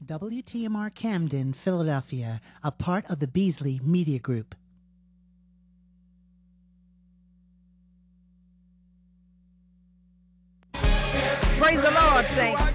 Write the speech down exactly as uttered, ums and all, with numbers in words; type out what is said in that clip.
W T M R Camden, Philadelphia, a part of the Beasley Media Group. Praise the Lord, saints.